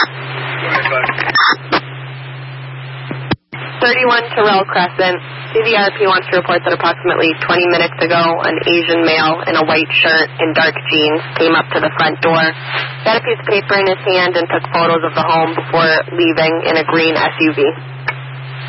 31 Terrell Crescent. CVRP wants to report that approximately 20 minutes ago, an Asian male in a white shirt and dark jeans came up to the front door, got a piece of paper in his hand, and took photos of the home before leaving in a green SUV.